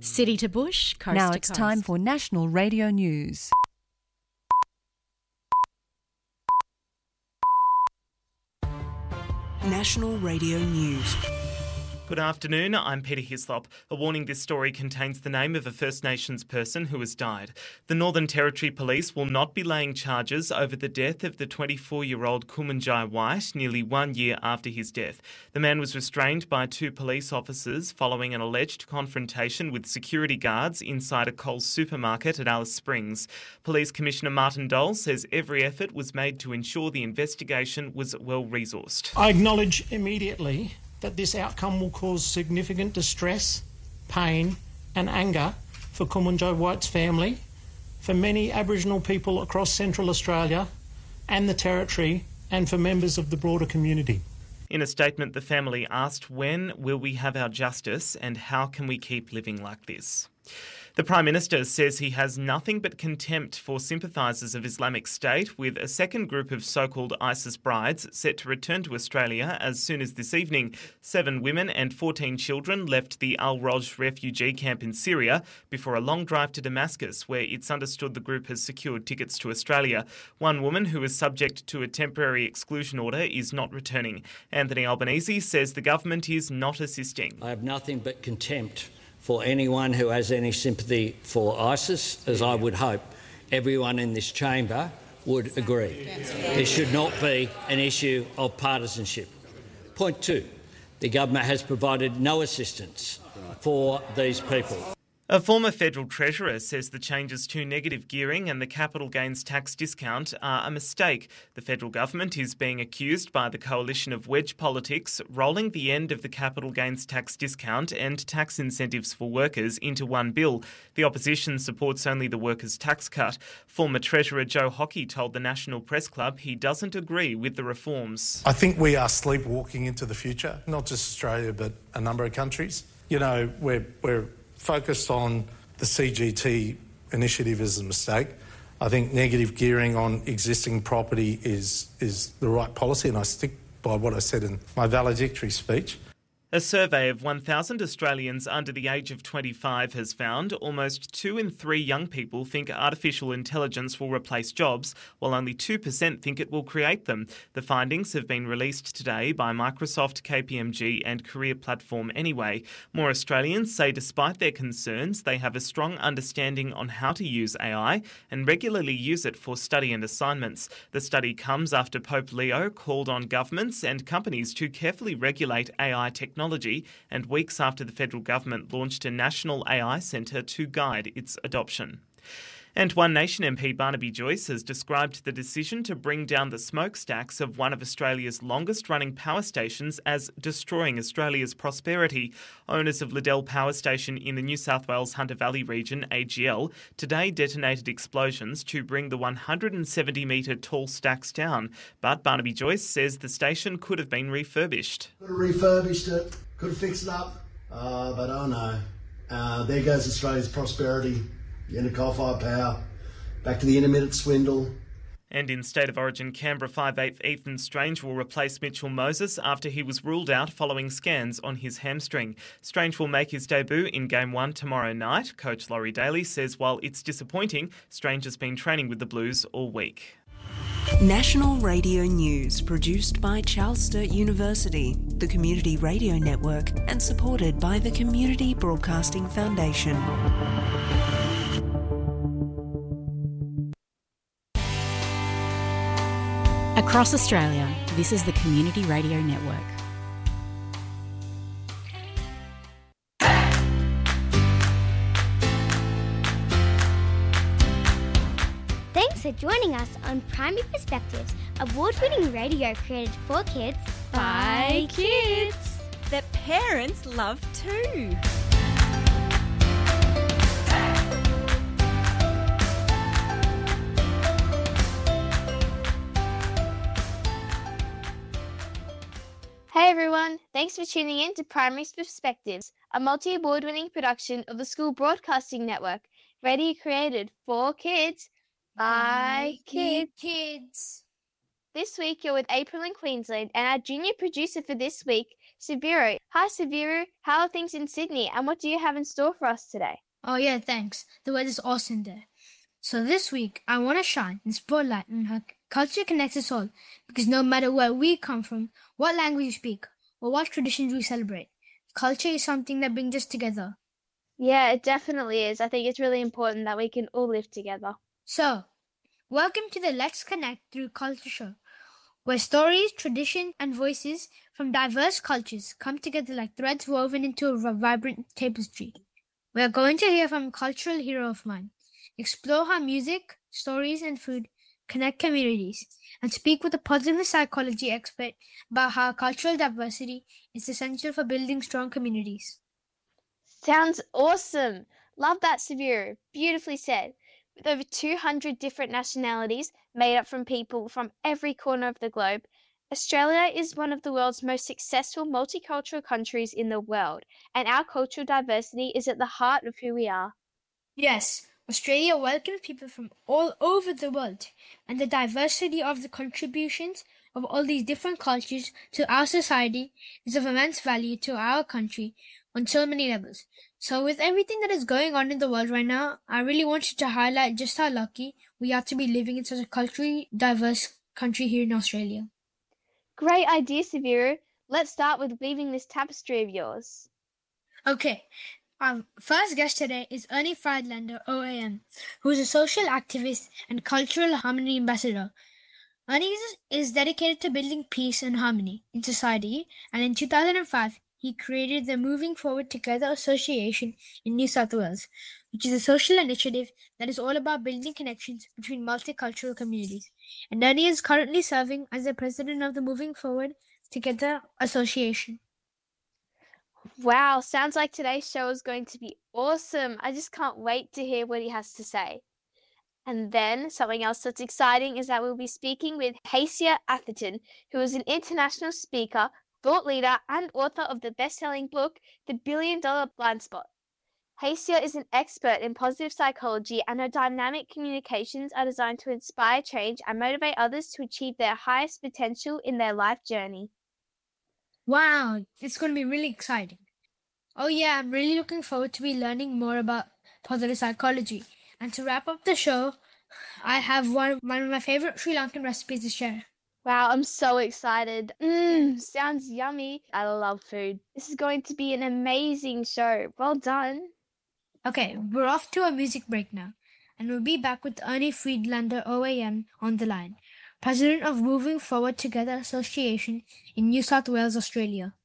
City to bush, coast Now to it's coast. time for National Radio News. National Radio News. Good afternoon, I'm Peter Hislop. A warning: this story contains the name of a First Nations person who has died. The Northern Territory Police will not be laying charges over the death of the 24-year-old Kumanjai White nearly 1 year after his death. The man was restrained by two police officers following an alleged confrontation with security guards inside a Coles supermarket at Alice Springs. Police Commissioner Martin Dole says every effort was made to ensure the investigation was well resourced. I acknowledge immediately that this outcome will cause significant distress, pain and anger for Kumanjai White's family, for many Aboriginal people across Central Australia and the Territory, and for members of the broader community. In a statement, the family asked, when will we have our justice and how can we keep living like this? The Prime Minister says he has nothing but contempt for sympathisers of Islamic State, with a second group of so-called ISIS brides set to return to Australia as soon as this evening. 7 women and 14 children left the Al-Roj refugee camp in Syria before a long drive to Damascus, where it's understood the group has secured tickets to Australia. One woman who is subject to a temporary exclusion order is not returning. Anthony Albanese says the government is not assisting. I have nothing but contempt for anyone who has any sympathy for ISIS, as I would hope everyone in this chamber would agree. This should not be an issue of partisanship. Point 2, the government has provided no assistance for these people. A former federal treasurer says the changes to negative gearing and the capital gains tax discount are a mistake. The federal government is being accused by the coalition of wedge politics, rolling the end of the capital gains tax discount and tax incentives for workers into one bill. The opposition supports only the workers' tax cut. Former Treasurer Joe Hockey told the National Press Club he doesn't agree with the reforms. I think we are sleepwalking into the future, not just Australia but a number of countries. You know, we're focused on the CGT initiative is a mistake. I think negative gearing on existing property is the right policy, and I stick by what I said in my valedictory speech. A survey of 1,000 Australians under the age of 25 has found almost 2 in 3 young people think artificial intelligence will replace jobs, while only 2% think it will create them. The findings have been released today by Microsoft, KPMG and career platform Anyway. More Australians say despite their concerns, they have a strong understanding on how to use AI and regularly use it for study and assignments. The study comes after Pope Leo called on governments and companies to carefully regulate AI technology, and weeks after the federal government launched a national AI centre to guide its adoption. And One Nation MP Barnaby Joyce has described the decision to bring down the smokestacks of one of Australia's longest-running power stations as destroying Australia's prosperity. Owners of Liddell Power Station in the New South Wales Hunter Valley region, AGL, today detonated explosions to bring the 170-metre tall stacks down. But Barnaby Joyce says the station could have been refurbished. Could have refurbished it, could have fixed it up, but oh no. There goes Australia's prosperity. Into coal-fired power, back to the intermittent swindle. And in State of Origin, Canberra 5'8" Ethan Strange will replace Mitchell Moses after he was ruled out following scans on his hamstring. Strange will make his debut in Game 1 tomorrow night. Coach Laurie Daly says while it's disappointing, Strange has been training with the Blues all week. National Radio News, produced by Charles Sturt University, the Community Radio Network, and supported by the Community Broadcasting Foundation. Across Australia, this is the Community Radio Network. Thanks for joining us on Primary Perspectives, award-winning radio created for kids by kids that parents love too. Hey everyone, thanks for tuning in to Primary Perspectives, a multi-award winning production of the School Broadcasting Network, radio created for kids by kids. This week you're with April in Queensland, and our junior producer for this week, Subiru. Hi, Subiru. How are things in Sydney, and what do you have in store for us today? Oh yeah, thanks. The weather's awesome there. So this week, I want to shine and spotlight on how culture connects us all, because no matter where we come from, what language we speak, or what traditions we celebrate, culture is something that brings us together. Yeah, it definitely is. I think it's really important that we can all live together. So, welcome to the Let's Connect Through Culture show, where stories, traditions, and voices from diverse cultures come together like threads woven into a vibrant tapestry. We are going to hear from a cultural hero of mine, explore how music, stories, and food connect communities, and speak with a positive psychology expert about how cultural diversity is essential for building strong communities. Sounds awesome. Love that, Subiru. Beautifully said. With over 200 different nationalities made up from people from every corner of the globe, Australia is one of the world's most successful multicultural countries in the world, and our cultural diversity is at the heart of who we are. Yes, Australia welcomes people from all over the world, and the diversity of the contributions of all these different cultures to our society is of immense value to our country on so many levels. So with everything that is going on in the world right now, I really wanted to highlight just how lucky we are to be living in such a culturally diverse country here in Australia. Great idea, Subiru. Let's start with weaving this tapestry of yours. Okay, our first guest today is Ernie Friedlander, OAM, who is a social activist and cultural harmony ambassador. Ernie is dedicated to building peace and harmony in society, and in 2005, he created the Moving Forward Together Association in New South Wales, which is a social initiative that is all about building connections between multicultural communities. And Ernie is currently serving as the president of the Moving Forward Together Association. Wow, sounds like today's show is going to be awesome. I just can't wait to hear what he has to say. And then something else that's exciting is that we'll be speaking with Hasia Atherton, who is an international speaker, thought leader, and author of the best-selling book, The $1 Billion Blind Spot. Hasia is an expert in positive psychology, and her dynamic communications are designed to inspire change and motivate others to achieve their highest potential in their life journey. Wow, it's going to be really exciting. Oh yeah, I'm really looking forward to be learning more about positive psychology. And to wrap up the show, I have one of my favorite Sri Lankan recipes to share. Wow, I'm so excited. Sounds yummy. I love food. This is going to be an amazing show. Well done. Okay, we're off to a music break now, and we'll be back with Ernie Friedlander, OAM, on the line, president of Moving Forward Together Association in New South Wales, Australia.